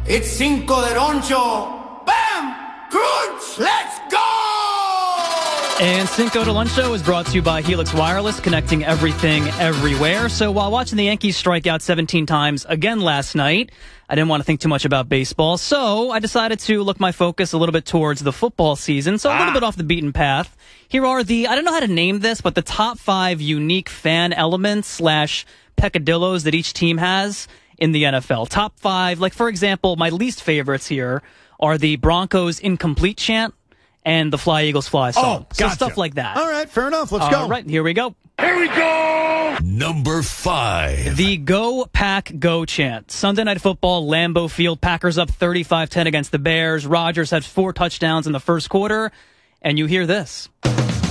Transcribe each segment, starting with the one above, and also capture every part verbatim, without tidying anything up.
It's Cinco de Loncho. Bam! Crunch! Let's go! And Cinco de Loncho is brought to you by Helix Wireless, connecting everything everywhere. So while watching the Yankees strike out seventeen times again last night, I didn't want to think too much about baseball, so I decided to look my focus a little bit towards the football season, so a little ah. bit off the beaten path. Here are the, I don't know how to name this, but the top five unique fan elements slash peccadillos that each team has in the N F L. Top five, like for example, my least favorites here are the Broncos incomplete chant and the Fly Eagles Fly song. Oh, gotcha. So stuff like that. All right, fair enough. Let's All go. All right, here we go. Here we go. Number five. The Go Pack Go chant. Sunday Night Football, Lambeau Field. Packers up thirty-five ten against the Bears. Rodgers had four touchdowns in the first quarter. And you hear this. Go,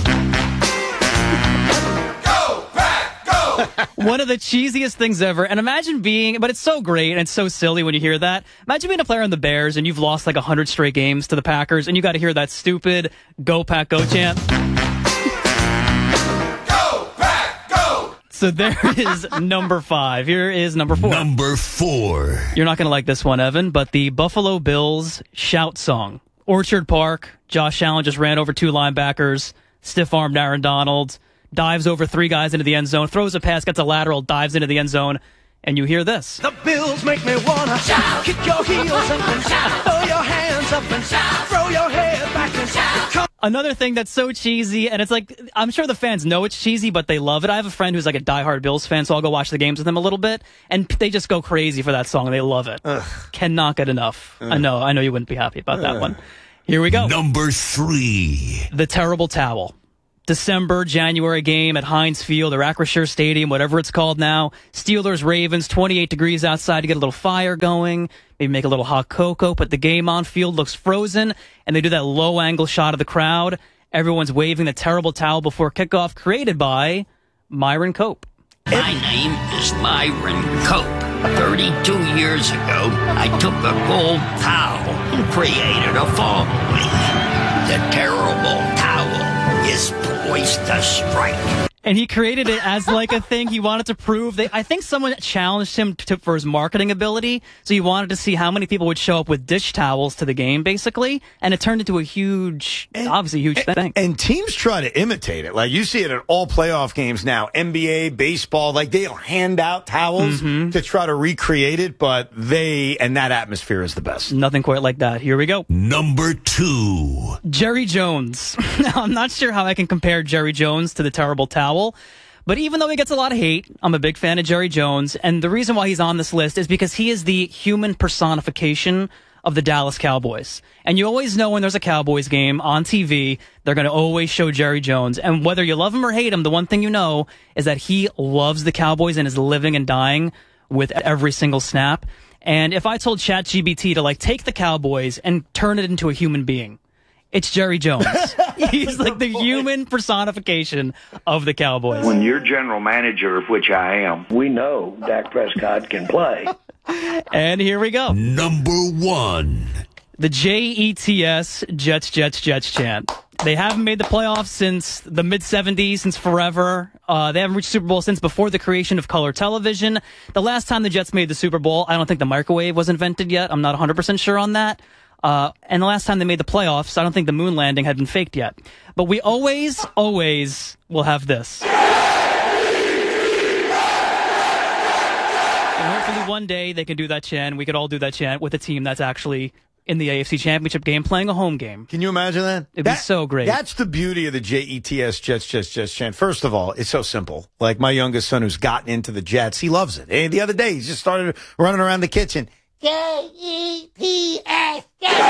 Pack, go! One of the cheesiest things ever. And imagine being, but it's so great and it's so silly when you hear that. Imagine being a player on the Bears and you've lost like one hundred straight games to the Packers and you got to hear that stupid Go Pack Go chant. Go, Pack, go! So there is number five. Here is number four. Number four. You're not going to like this one, Evan, but the Buffalo Bills shout song. Orchard Park, Josh Allen just ran over two linebackers, stiff-armed Aaron Donald, dives over three guys into the end zone, throws a pass, gets a lateral, dives into the end zone, and you hear this. The Bills make me wanna shout, kick your heels up and shout, throw your hands up and shout, throw your head back and shout. Come Another thing that's so cheesy, and it's like, I'm sure the fans know it's cheesy, but they love it. I have a friend who's like a diehard Bills fan, so I'll go watch the games with them a little bit, and they just go crazy for that song, and they love it. Ugh. Cannot get enough. Ugh. I know, I know you wouldn't be happy about that Ugh. one. Here we go. Number three. The Terrible Towel. December, January game at Heinz Field or Acrisure Stadium, whatever it's called now. Steelers, Ravens, twenty-eight degrees outside to get a little fire going. Maybe make a little hot cocoa, put the game on. Field looks frozen, and they do that low-angle shot of the crowd. Everyone's waving the Terrible Towel before kickoff, created by Myron Cope. My name is Myron Cope. thirty-two years ago, I took a gold towel and created a family. The Terrible Towel is poised to strike. And he created it as like a thing he wanted to prove. They, I think someone challenged him to, for his marketing ability. So he wanted to see how many people would show up with dish towels to the game, basically. And it turned into a huge, and, obviously huge and, thing. And teams try to imitate it. Like you see it at all playoff games now, N B A, baseball, like they'll hand out towels mm-hmm. to try to recreate it, but they, and that atmosphere is the best. Nothing quite like that. Here we go. Number two. Jerry Jones. Now, I'm not sure how I can compare Jerry Jones to the Terrible Towel. But even though he gets a lot of hate, I'm a big fan of Jerry Jones. And the reason why he's on this list is because he is the human personification of the Dallas Cowboys. And you always know when there's a Cowboys game on T V, they're going to always show Jerry Jones. And whether you love him or hate him, the one thing you know is that he loves the Cowboys and is living and dying with every single snap. And if I told ChatGPT to like take the Cowboys and turn it into a human being, it's Jerry Jones. He's like the human personification of the Cowboys. When you're general manager, of which I am, we know Dak Prescott can play. And here we go. Number one. The J E T S, Jets, Jets, Jets chant. They haven't made the playoffs since the mid-seventies, since forever. Uh, they haven't reached Super Bowl since before the creation of color television. The last time the Jets made the Super Bowl, I don't think the microwave was invented yet. I'm not one hundred percent sure on that. Uh, and the last time they made the playoffs, I don't think the moon landing had been faked yet. But we always, always will have this. And hopefully one day they can do that chant. We could all do that chant with a team that's actually in the A F C Championship game playing a home game. Can you imagine that? It'd that, be so great. That's the beauty of the J E T S, Jets, Jets, Jets chant. First of all, it's so simple. Like my youngest son who's gotten into the Jets, he loves it. And the other day, he just started running around the kitchen. J E T S.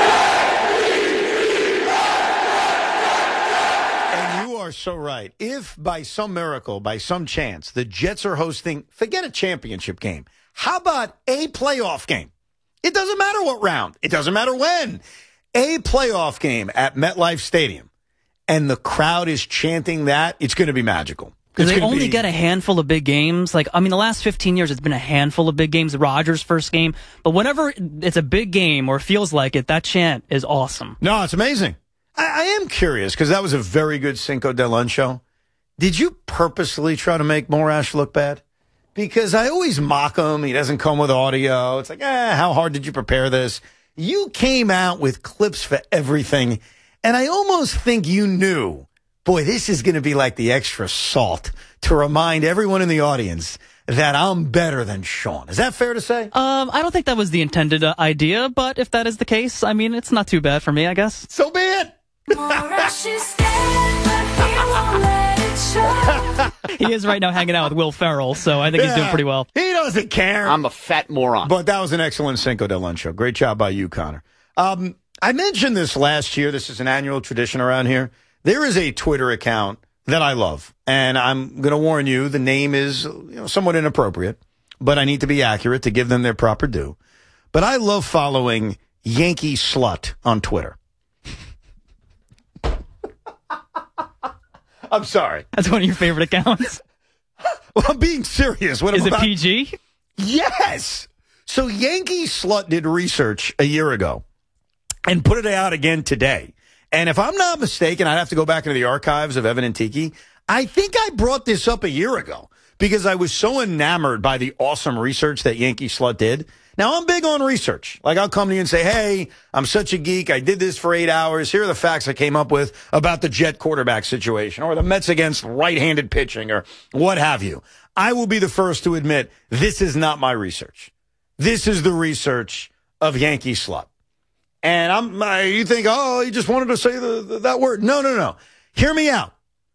And you are so right. If by some miracle, by some chance, the Jets are hosting, forget a championship game. How about a playoff game? It doesn't matter what round. It doesn't matter when. A playoff game at MetLife Stadium. And the crowd is chanting that. It's going to be magical. Because they only be... get a handful of big games. Like, I mean, the last fifteen years, it's been a handful of big games. Rodgers' first game. But whenever it's a big game or feels like it, that chant is awesome. No, it's amazing. I, I am curious, because that was a very good Cinco de Luncho. Did you purposely try to make Morash look bad? because I always mock him. He doesn't come with audio. It's like, eh, how hard did you prepare this? You came out with clips for everything, and I almost think you knew, boy, this is going to be like the extra salt to remind everyone in the audience that I'm better than Sean. Is that fair to say? Um, I don't think that was the intended uh, idea, but if that is the case, I mean, it's not too bad for me, I guess. So be it. He is right now hanging out with Will Ferrell, so I think Yeah, he's doing pretty well. He doesn't care. I'm a fat moron. But that was an excellent Cinco de Lunch show. Great job by you, Connor. Um, I mentioned this last year. This is an annual tradition around here. There is a Twitter account that I love, and I'm going to warn you, the name is you know, somewhat inappropriate, but I need to be accurate to give them their proper due. But I love following Yankee Slut on Twitter. I'm sorry. That's one of your favorite accounts. Well, I'm being serious. What Is about- it P G? Yes. So Yankee Slut did research a year ago and put it out again today. And if I'm not mistaken, I'd have to go back into the archives of Evan and Tiki. I think I brought this up a year ago because I was so enamored by the awesome research that Yankee Slut did. Now, I'm big on research. Like, I'll come to you and say, hey, I'm such a geek. I did this for eight hours. Here are the facts I came up with about the Jet quarterback situation or the Mets against right-handed pitching or what have you. I will be the first to admit this is not my research. This is the research of Yankee Slut. And I'm, uh, you think, oh, he just wanted to say the, the, that word. No, no, no. Hear me out.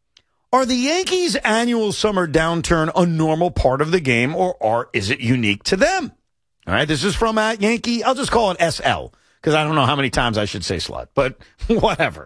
Are the Yankees' annual summer downturn a normal part of the game, or are, is it unique to them? All right, this is from at Yankee. I'll just call it S L because I don't know how many times I should say slut, but whatever.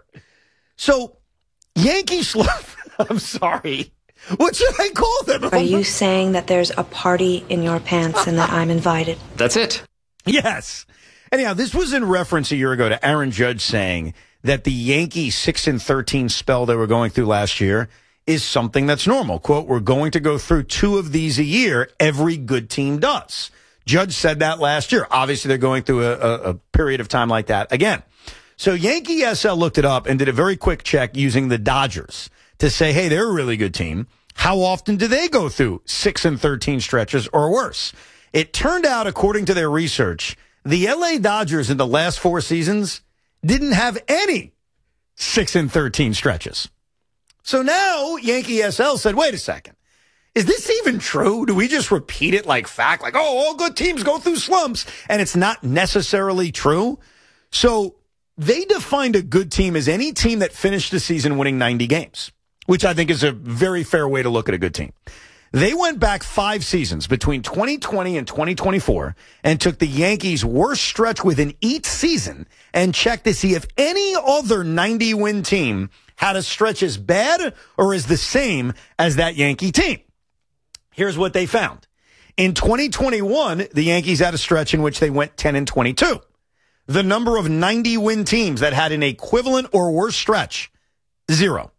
So, Yankee Slut, I'm sorry. What should I call them? Are you saying that there's a party in your pants and that I'm invited? That's it. Yes. Anyhow, this was in reference a year ago to Aaron Judge saying that the Yankee six and thirteen spell they were going through last year is something that's normal. Quote, we're going to go through two of these a year. Every good team does. Judge said that last year. Obviously, they're going through a, a, a period of time like that again. So Yankee S L looked it up and did a very quick check using the Dodgers to say, hey, they're a really good team. How often do they go through six and thirteen stretches or worse? It turned out, according to their research, the L A Dodgers in the last four seasons didn't have any six and thirteen stretches. So now Yankee S L said, wait a second. Is this even true? Do we just repeat it like fact? Like, oh, all good teams go through slumps, and it's not necessarily true? So they defined a good team as any team that finished the season winning ninety games, which I think is a very fair way to look at a good team. They went back five seasons between twenty twenty and twenty twenty-four and took the Yankees' worst stretch within each season and checked to see if any other ninety-win team had a stretch as bad or as the same as that Yankee team. Here's what they found. In twenty twenty-one, the Yankees had a stretch in which they went ten and twenty-two. The number of ninety-win teams that had an equivalent or worse stretch, zero.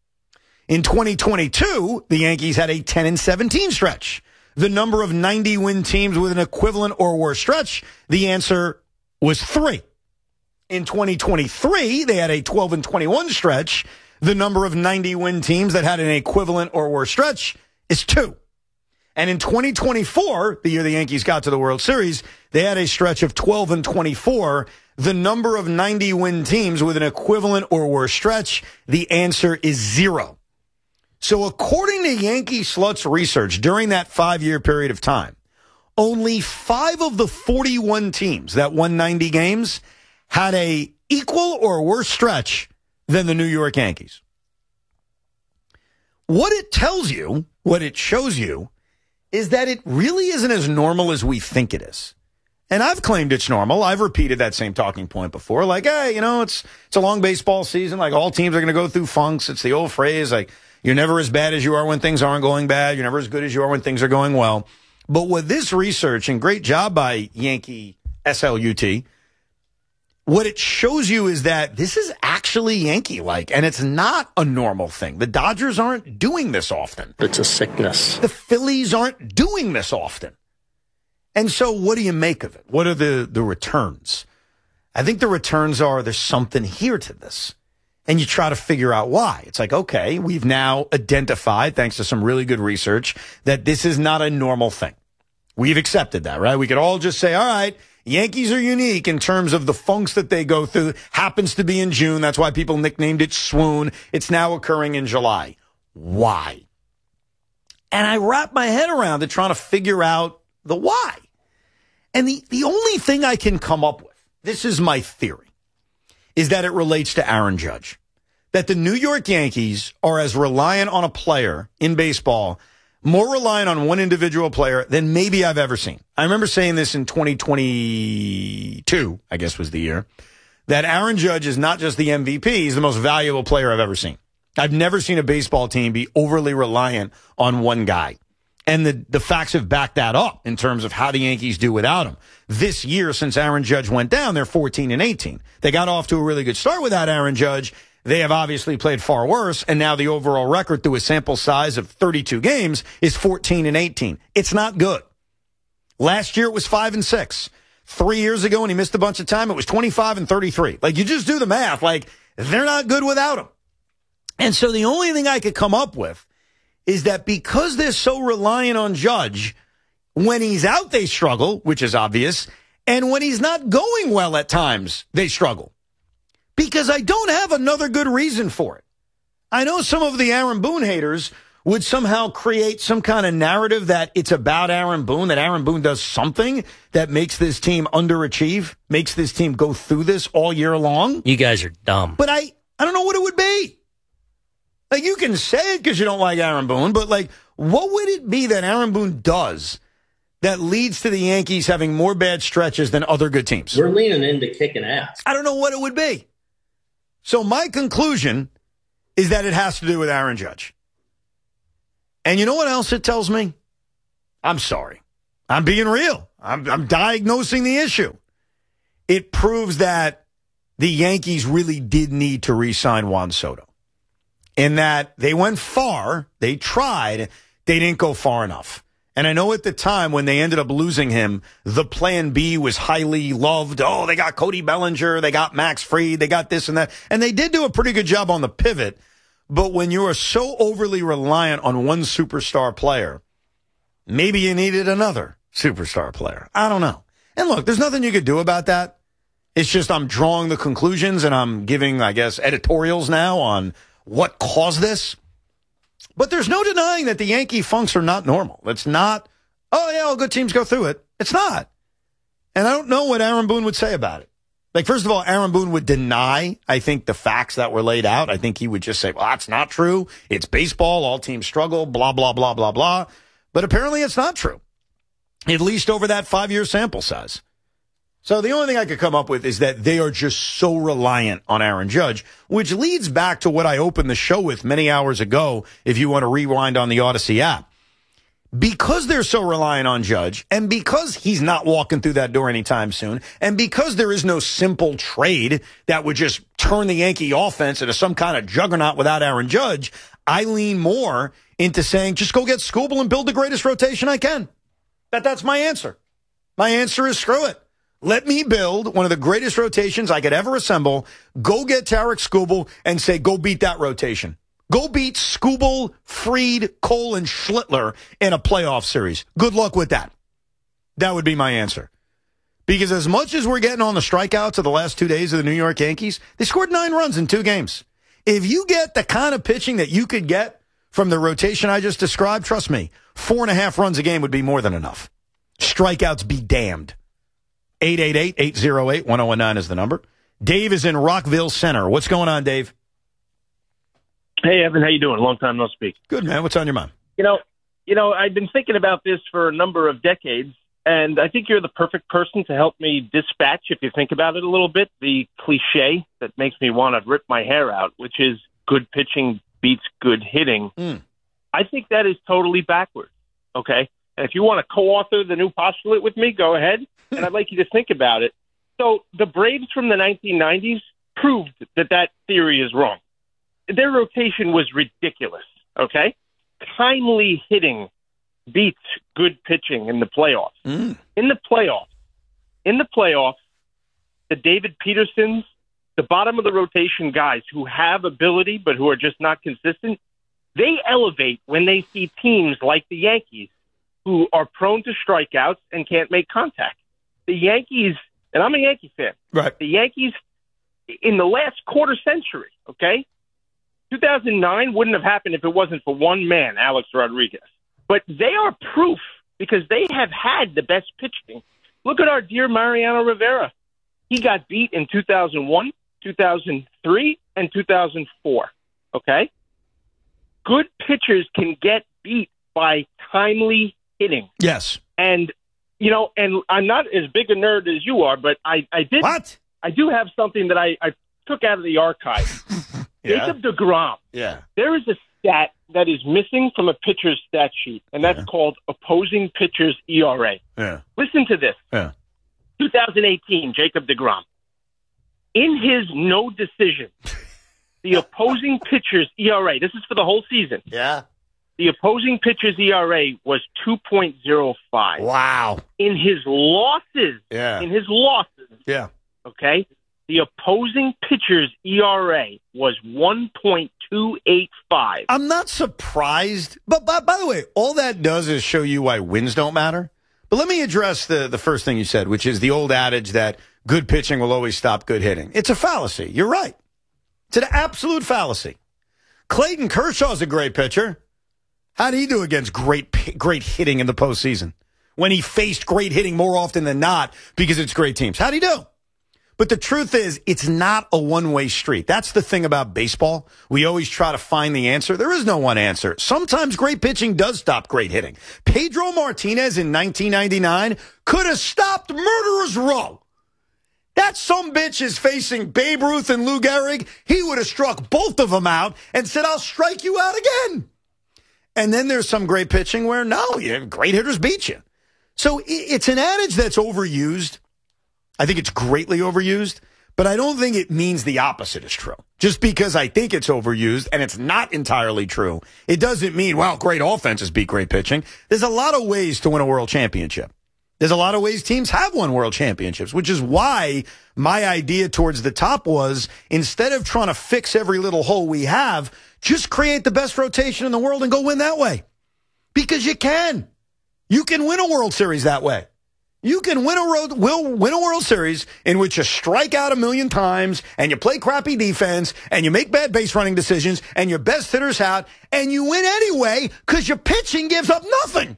In twenty twenty-two, the Yankees had a ten and seventeen stretch. The number of ninety-win teams with an equivalent or worse stretch, the answer was three. In twenty twenty-three, they had a twelve and twenty-one stretch. The number of ninety-win teams that had an equivalent or worse stretch is two. And in twenty twenty-four, the year the Yankees got to the World Series, they had a stretch of twelve and twenty-four. The number of ninety-win teams with an equivalent or worse stretch, the answer is zero. So according to Yankee Slut's research, during that five-year period of time, only five of the forty-one teams that won ninety games had a equal or worse stretch than the New York Yankees. What it tells you, what it shows you, is that it really isn't as normal as we think it is. And I've claimed it's normal. I've repeated that same talking point before. Like, hey, you know, it's it's a long baseball season. Like, all teams are going to go through funks. It's the old phrase, like, you're never as bad as you are when things aren't going bad. You're never as good as you are when things are going well. But with this research, and great job by Yankee S L U T, what it shows you is that this is actually Yankee-like, and it's not a normal thing. The Dodgers aren't doing this often. It's a sickness. The Phillies aren't doing this often. And so what do you make of it? What are the, the returns? I think the returns are there's something here to this. and you try to figure out why. It's like, okay, we've now identified, thanks to some really good research, that this is not a normal thing. We've accepted that, right? We could all just say, all right, Yankees are unique in terms of the funks that they go through. Happens to be in June. That's why people nicknamed it swoon. It's now occurring in July. Why? And I wrap my head around it trying to figure out the why. And the, the only thing I can come up with, this is my theory, is that it relates to Aaron Judge. That the New York Yankees are as reliant on a player in baseball, more reliant on one individual player than maybe I've ever seen. I remember saying this in twenty twenty-two, I guess was the year, that Aaron Judge is not just the M V P, he's the most valuable player I've ever seen. I've never seen a baseball team be overly reliant on one guy. And the, the facts have backed that up in terms of how the Yankees do without him. This year, since Aaron Judge went down, they're fourteen and eighteen. They got off to a really good start without Aaron Judge. They have obviously played far worse, and now the overall record through a sample size of thirty-two games is fourteen and eighteen. It's not good. Last year it was five and six. Three years ago, when he missed a bunch of time, it was twenty-five and thirty-three. Like, you just do the math. Like, they're not good without him. And so the only thing I could come up with is that because they're so reliant on Judge, when he's out, they struggle, which is obvious, and when he's not going well at times, they struggle. Because I don't have another good reason for it. I know some of the Aaron Boone haters would somehow create some kind of narrative that it's about Aaron Boone, that Aaron Boone does something that makes this team underachieve, makes this team go through this all year long. You guys are dumb. But I, I don't know what it would be. Like, you can say it because you don't like Aaron Boone, but, like, what would it be that Aaron Boone does that leads to the Yankees having more bad stretches than other good teams? We're leaning into kicking ass. I don't know what it would be. So my conclusion is that it has to do with Aaron Judge. And you know what else it tells me? I'm sorry. I'm being real. I'm, I'm diagnosing the issue. It proves that the Yankees really did need to re-sign Juan Soto. In that they went far, they tried, they didn't go far enough. And I know at the time when they ended up losing him, the plan B was highly loved. Oh, they got Cody Bellinger, they got Max Fried, they got this and that. And they did do a pretty good job on the pivot. But when you are so overly reliant on one superstar player, maybe you needed another superstar player. I don't know. And look, there's nothing you could do about that. It's just I'm drawing the conclusions and I'm giving, I guess, editorials now on what caused this. But there's no denying that the Yankee funks are not normal. It's not, oh, yeah, all good teams go through it. It's not. And I don't know what Aaron Boone would say about it. Like, first of all, Aaron Boone would deny, I think, the facts that were laid out. I think he would just say, well, that's not true. It's baseball. All teams struggle, blah, blah, blah, blah, blah. But apparently it's not true, at least over that five-year sample size. So the only thing I could come up with is that they are just so reliant on Aaron Judge, which leads back to what I opened the show with many hours ago, if you want to rewind on the Odyssey app. Because they're so reliant on Judge, and because he's not walking through that door anytime soon, and because there is no simple trade that would just turn the Yankee offense into some kind of juggernaut without Aaron Judge, I lean more into saying, just go get Skubal and build the greatest rotation I can. That That's my answer. My answer is screw it. Let me build one of the greatest rotations I could ever assemble. Go get Tarik Skubal and say, go beat that rotation. Go beat Skubal, Fried, Cole, and Schlittler in a playoff series. Good luck with that. That would be my answer. Because as much as we're getting on the strikeouts of the last two days of the New York Yankees, they scored nine runs in two games. If you get the kind of pitching that you could get from the rotation I just described, trust me, four and a half runs a game would be more than enough. Strikeouts be damned. eight eight eight, eight oh eight, one oh one nine is the number. Dave is in Rockville Center. What's going on, Dave? Hey, Evan, how you doing? Long time no speak. Good, man. What's on your mind? You know, you know, I've been thinking about this for a number of decades, and I think you're the perfect person to help me dispatch, if you think about it a little bit, the cliche that makes me want to rip my hair out, which is good pitching beats good hitting. Mm. I think that is totally backwards, okay? And if you want to co-author the new postulate with me, go ahead, and I'd like you to think about it. So the Braves from the nineteen nineties proved that that theory is wrong. Their rotation was ridiculous, okay? Timely hitting beats good pitching in the playoffs. Mm. In the playoffs, in the playoffs, the David Petersons, the bottom of the rotation guys who have ability but who are just not consistent, they elevate when they see teams like the Yankees who are prone to strikeouts and can't make contact. The Yankees, and I'm a Yankee fan, right? The Yankees in the last quarter century, okay, two thousand nine wouldn't have happened if it wasn't for one man, Alex Rodriguez. But they are proof because they have had the best pitching. Look at our dear Mariano Rivera. He got beat in two thousand one, two thousand three, and two thousand four, okay? Good pitchers can get beat by timely hitting. Yes. And, you know, and I'm not as big a nerd as you are, but I, I did. What? I do have something that I, I took out of the archive. Yeah. Jacob deGrom. Yeah. There is a stat that is missing from a pitcher's stat sheet, and that's yeah. called opposing pitcher's E R A. Yeah. Listen to this. Yeah. twenty eighteen, Jacob deGrom. In his no decision, the opposing pitcher's E R A, this is for the whole season. Yeah. The opposing pitcher's E R A was two point oh five. Wow. In his losses, Yeah. in his losses, Yeah. okay, the opposing pitcher's E R A was one point two eight five. I'm not surprised. But by, by the way, all that does is show you why wins don't matter. But let me address the, the first thing you said, which is the old adage that good pitching will always stop good hitting. It's a fallacy. You're right. It's an absolute fallacy. Clayton Kershaw's a great pitcher. How did he do against great great hitting in the postseason when he faced great hitting more often than not because it's great teams? How'd he do? But the truth is, it's not a one-way street. That's the thing about baseball. We always try to find the answer. There is no one answer. Sometimes great pitching does stop great hitting. Pedro Martinez in nineteen ninety-nine could have stopped Murderers Row. That sumbitch is facing Babe Ruth and Lou Gehrig. He would have struck both of them out and said, I'll strike you out again. And then there's some great pitching where, no, yeah, great hitters beat you. So it's an adage that's overused. I think it's greatly overused, but I don't think it means the opposite is true. Just because I think it's overused and it's not entirely true, it doesn't mean, well, great offenses beat great pitching. There's a lot of ways to win a world championship. There's a lot of ways teams have won world championships, which is why my idea towards the top was, instead of trying to fix every little hole we have, just create the best rotation in the world and go win that way. Because you can. You can win a World Series that way. You can win a road, will win a World Series in which you strike out a million times and you play crappy defense and you make bad base running decisions and your best hitter's out and you win anyway because your pitching gives up nothing.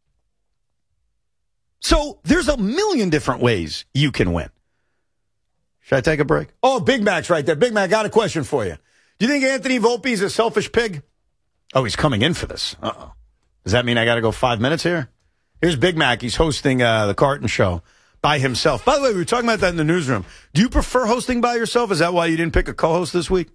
So there's a million different ways you can win. Should I take a break? Oh, Big Mac's right there. Big Mac, got a question for you. Do you think Anthony Volpe is a selfish pig? Oh, he's coming in for this. Uh-oh. Does that mean I got to go five minutes here? Here's Big Mac. He's hosting uh, the Carton Show by himself. By the way, we were talking about that in the newsroom. Do you prefer hosting by yourself? Is that why you didn't pick a co-host this week?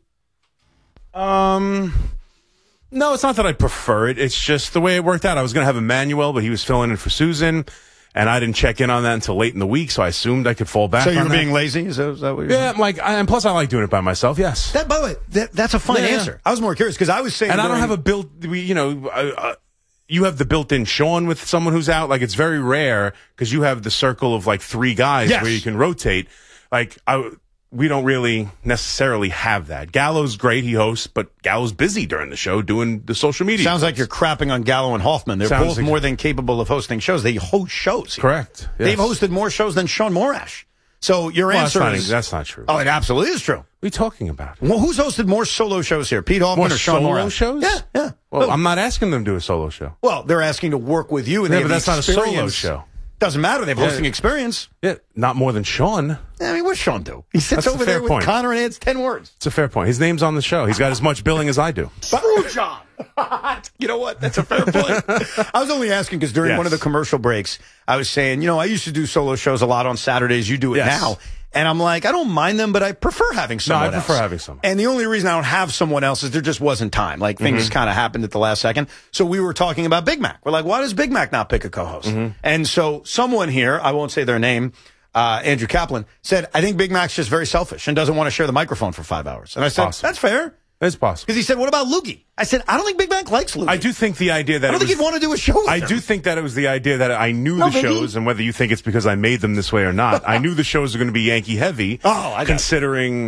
Um, no, it's not that I prefer it. It's just the way it worked out. I was going to have Emmanuel, but he was filling in for Susan, and I didn't check in on that until late in the week, so I assumed I could fall back so on you were that. being lazy? Is that, is that what you're Yeah, saying? like, I, and plus I like doing it by myself, yes. That, by the way, that, that's a fine Yeah, yeah. answer. I was more curious because I was saying... And I during- don't have a built, we, you know... Uh, uh, you have the built-in Sean with someone who's out. Like, it's very rare because you have the circle of, like, three guys Yes. where you can rotate. Like, I, we don't really necessarily have that. Gallo's great. He hosts, but Gallo's busy during the show doing the social media. Sounds like you're crapping on Gallo and Hoffman. They're Sounds both like- more than capable of hosting shows. They host shows. Correct. Yes. They've hosted more shows than Sean Morash. So your Well, answer that's not, is... that's not true. Oh, it absolutely is true. What are you talking about? Well, who's hosted more solo shows here? Pete Hoffman More or Sean solo Morash? shows? Yeah, yeah. Well, Who? I'm not asking them to do a solo show. Well, they're asking to work with you, and Yeah, they but have that's the not a solo experience. show. Doesn't matter. They have Yeah. hosting experience. Yeah, not more than Sean. I mean, what's Sean do? He sits That's a over fair there with point. Connor and adds ten words. It's a fair point. His name's on the show. He's got as much billing as I do. Screw John. You know what? That's a fair point. I was only asking because during Yes. one of the commercial breaks, I was saying, you know, I used to do solo shows a lot on Saturdays. You do it Yes. now. And I'm like, I don't mind them, but I prefer having someone I prefer else. having someone. And the only reason I don't have someone else is there just wasn't time. Like, things kind of happened at the last second. So we were talking about Big Mac. We're like, why does Big Mac not pick a co-host? And so someone here, I won't say their name, uh, Andrew Kaplan, said, I think Big Mac's just very selfish and doesn't want to share the microphone for five hours. And I said, Possible. that's fair. It's possible. Because he said, what about Loogie? I said, I don't think Big Mac likes Loogie. I do think the idea that I don't it think was, he'd want to do a show with I him. do think that it was the idea that I knew No, the Biggie. shows, and whether you think it's because I made them this way or not, I knew the shows are going to be Yankee heavy. Oh, I got considering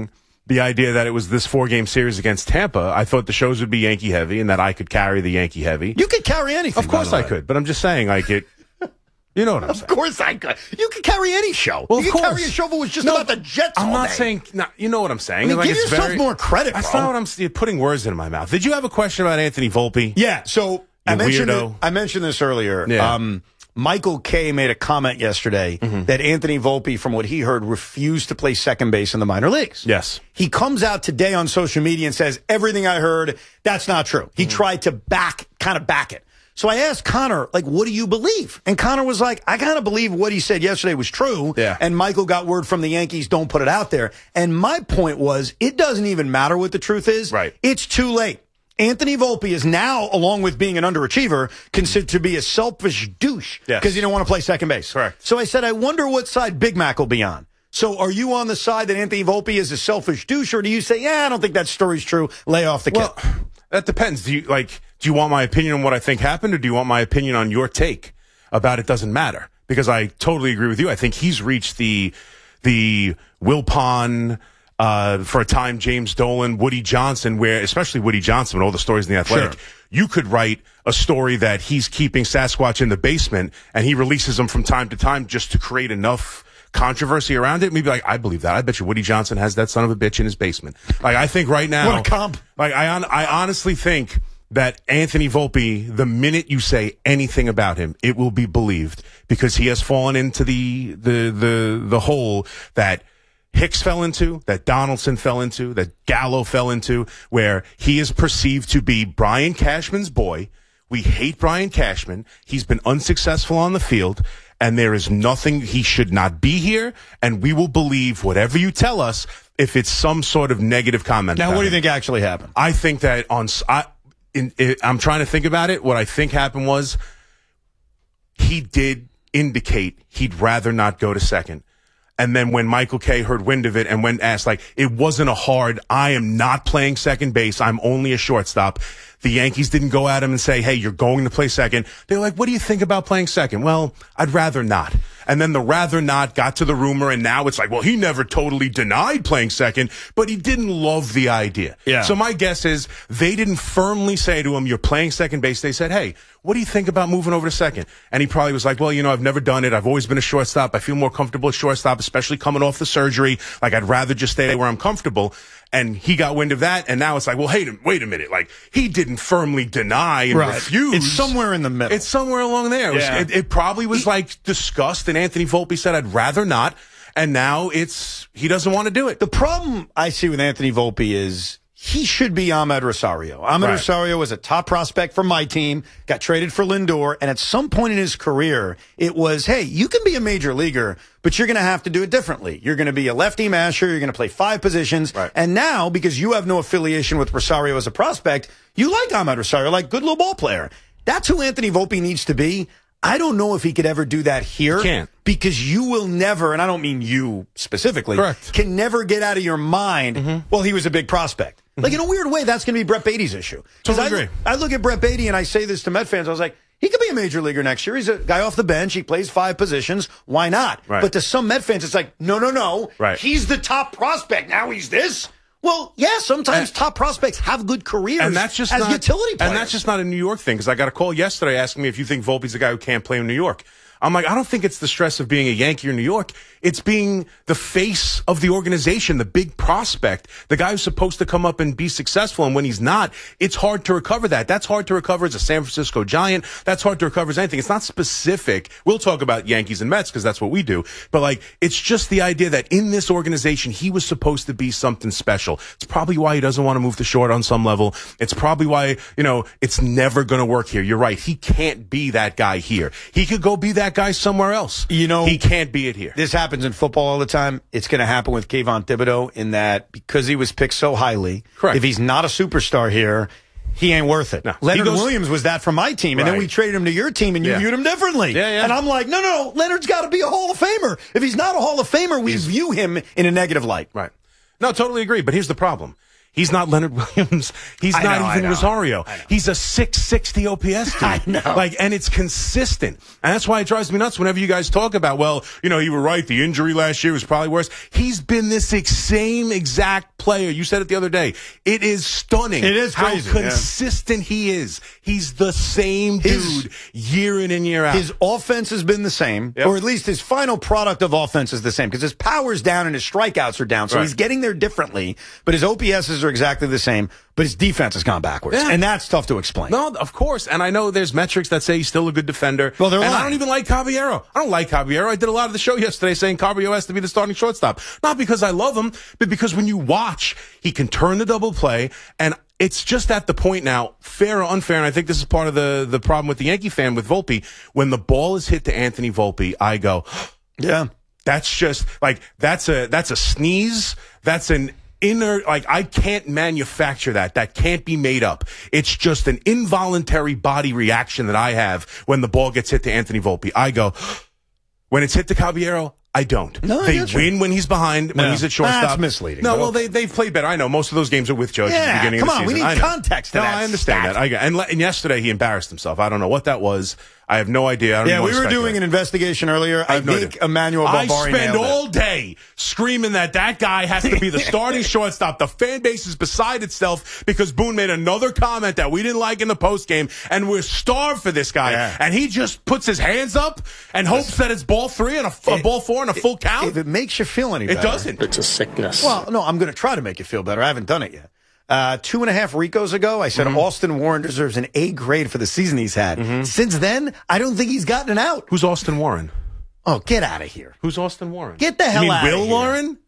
the idea that it was this four-game series against Tampa, I thought the shows would be Yankee heavy and that I could carry the Yankee heavy. You could carry anything. Of course I could, but I'm just saying, like, it. You know what I'm of saying? Of course I could. You could carry any show. Well, you of could course. carry a show that was just no, about the Jets. I'm all not day. saying. No, you know what I'm saying? I mean, like, give it's yourself very, more credit. That's bro. not what I'm you're putting words in my mouth. Did you have a question about Anthony Volpe? Yeah. So I mentioned, weirdo. it, I mentioned this earlier. Yeah. Um, Michael Kay made a comment yesterday mm-hmm. that Anthony Volpe, from what he heard, refused to play second base in the minor leagues. Yes. He comes out today on social media and says, everything I heard, that's not true. He mm. tried to back, kind of back it. So I asked Connor, like, what do you believe? And Connor was like, I kind of believe what he said yesterday was true. Yeah. And Michael got word from the Yankees, don't put it out there. And my point was, it doesn't even matter what the truth is. Right. It's too late. Anthony Volpe is now, along with being an underachiever, considered to be a selfish douche because Yes. he didn't want to play second base. Correct. So I said, I wonder what side Big Mac will be on. So are you on the side that Anthony Volpe is a selfish douche, or do you say, yeah, I don't think that story's true, lay off the kid? Well, that depends. Do you like? Do you want my opinion on what I think happened, or do you want my opinion on your take about it doesn't matter? Because I totally agree with you. I think he's reached the the Wilpon, uh, for a time, James Dolan, Woody Johnson, where especially Woody Johnson, all the stories in the Athletic, Sure. you could write a story that he's keeping Sasquatch in the basement and he releases them from time to time just to create enough controversy around it. Maybe like, I believe that. I bet you Woody Johnson has that son of a bitch in his basement. Like, I think right now, What a comp. like, I, on, I honestly think that Anthony Volpe, the minute you say anything about him, it will be believed because he has fallen into the, the, the, the hole that Hicks fell into, that Donaldson fell into, that Gallo fell into, where he is perceived to be Brian Cashman's boy. We hate Brian Cashman. He's been unsuccessful on the field, and there is nothing, he should not be here, and we will believe whatever you tell us if it's some sort of negative comment. Now, about what do you him. think actually happened? I think that on, I, in, in, I'm trying to think about it. What I think happened was he did indicate he'd rather not go to second. And then when Michael Kay heard wind of it and went asked, like, it wasn't a hard, I am not playing second base, I'm only a shortstop. The Yankees didn't go at him and say, hey, you're going to play second. They're like, what do you think about playing second? Well, I'd rather not. And then the rather not got to the rumor, and now it's like, well, he never totally denied playing second, but he didn't love the idea. Yeah. So my guess is they didn't firmly say to him, you're playing second base. They said, hey, what do you think about moving over to second? And he probably was like, well, you know, I've never done it. I've always been a shortstop. I feel more comfortable at shortstop, especially coming off the surgery. Like, I'd rather just stay where I'm comfortable. And he got wind of that, and now it's like, well, hey, wait a minute. Like, he didn't firmly deny and Right. refuse. It's somewhere in the middle. It's somewhere along there. It, was, Yeah. it, it probably was like discussed, and Anthony Volpe said, I'd rather not. And now it's, he doesn't want to do it. The problem I see with Anthony Volpe is he should be Ahmed Rosario. Ahmed Right. Rosario was a top prospect for my team, got traded for Lindor, and at some point in his career, it was, hey, you can be a major leaguer, but you're going to have to do it differently. You're going to be a lefty masher, you're going to play five positions, Right. and now, because you have no affiliation with Rosario as a prospect, you like Ahmed Rosario, like good little ball player. That's who Anthony Volpe needs to be. I don't know if he could ever do that here. He can't. Because you will never, and I don't mean you specifically, Correct. can never get out of your mind, Mm-hmm. well, he was a big prospect. Like, in a weird way, that's going to be Brett Beatty's issue. 'Cause Totally I, agree. I look at Brett Beatty, and I say this to Met fans, I was like, he could be a major leaguer next year. He's a guy off the bench. He plays five positions. Why not? Right. But to some Met fans, it's like, no, no, no. Right. He's the top prospect. Now he's this. Well, yeah, sometimes And- top prospects have good careers And that's just as not, utility players. And that's just not a New York thing, because I got a call yesterday asking me if you think Volpe's a guy who can't play in New York. I'm like, I don't think it's the stress of being a Yankee in New York. It's being the face of the organization, the big prospect, the guy who's supposed to come up and be successful. And when he's not, it's hard to recover that. That's hard to recover as a San Francisco Giant. That's hard to recover as anything. It's not specific. We'll talk about Yankees and Mets because that's what we do. But like, it's just the idea that in this organization, he was supposed to be something special. It's probably why he doesn't want to move to short on some level. It's probably why, you know, it's never going to work here. You're right. He can't be that guy here. He could go be that guy somewhere else. You know, he can't be it here. This happens in football all the time. It's going to happen with Kayvon Thibodeau in that because he was picked so highly, Correct. if he's not a superstar here, he ain't worth it. No. Leonard He goes- Williams was that from my team, and then Right. we traded him to your team, and you Yeah. viewed him differently. Yeah, yeah. And I'm like, no, no, Leonard's got to be a Hall of Famer. If he's not a Hall of Famer, we view him in a negative light. Right. No, totally agree. But here's the problem. He's not Leonard Williams. He's I not know, I even know, Rosario. I know. He's a six sixty O P S dude. I know. Like, and it's consistent. And that's why it drives me nuts whenever you guys talk about, well, you know, you were right. The injury last year was probably worse. He's been this ex- same exact player. You said it the other day. It is stunning. It is crazy, how yeah. consistent he is. He's the same His- dude year in and year out. His offense has been the same, Yep. or at least his final product of offense is the same, because his power's down and his strikeouts are down, so Right. he's getting there differently, but his O P S's are exactly the same, but his defense has gone backwards, Yeah. and that's tough to explain. No, of course. And I know there's metrics that say he's still a good defender. Well, they're and I lying. don't even like Caballero. I don't like Caballero. I did a lot of the show yesterday saying Caballero has to be the starting shortstop. Not because I love him, but because when you watch, he can turn the double play, and it's just at the point now, fair or unfair, and I think this is part of the, the problem with the Yankee fan with Volpe. When the ball is hit to Anthony Volpe, I go, Yeah. that's just, like, that's a, that's a sneeze. That's an inner, like, I can't manufacture that. That can't be made up. It's just an involuntary body reaction that I have when the ball gets hit to Anthony Volpe. I go, when it's hit to Caballero, I don't. No, I they get you. win when he's behind, when No. he's at shortstop. That's misleading, No, but well, okay. they, they've played better. I know. Most of those games are with Judge at Yeah, the beginning come of the on, we season. need I know. context to no, that I understand stat. that. I, and, le- and yesterday he embarrassed himself. I don't know what that was. I have no idea. I don't Yeah, even we wanna were speculate. doing an investigation earlier. I, have no think idea. Emmanuel I Barbari spend nailed it. all day screaming that that guy has to be the starting shortstop. The fan base is beside itself because Boone made another comment that we didn't like in the postgame, and we're starved for this guy. Yeah. And he just puts his hands up and hopes that it's ball three and a, a It- ball four and a full count. If it makes you feel any It better. doesn't. It's a sickness. Well, no, I'm going to try to make you feel better. I haven't done it yet. Uh, two and a half Ricos ago, I said Mm-hmm. Austin Warren deserves an A grade for the season he's had. Mm-hmm. Since then, I don't think he's gotten an out. Who's Austin Warren? Oh, get out of here. Who's Austin Warren? Get the hell you mean outta Will here. Warren?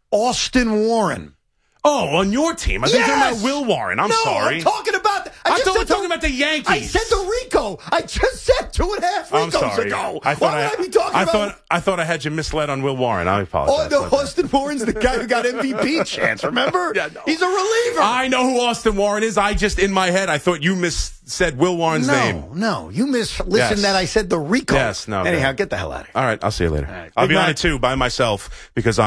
Austin Warren. Oh, on your team. I think you're talking Yes! about Will Warren. I'm no, sorry. I'm talking about. I, I just thought we said were talking about the Yankees. I said the Rico. I just said two and a half I'm Ricos sorry. ago. I thought Why I, would I be talking I about? thought I thought I had you misled on Will Warren. I Oh, apologize. no, about that. Austin Warren's the guy who got M V P chance. Remember? Yeah, no. He's a reliever. I know who Austin Warren is. I just, in my head, I thought you mis said Will Warren's no, name. no, you miss. Listen, Yes. that I said the Rico. Yes, no. Anyhow, okay. get the hell out of here. All right, I'll see you later. right, I'll good be on night. it too by myself because I'm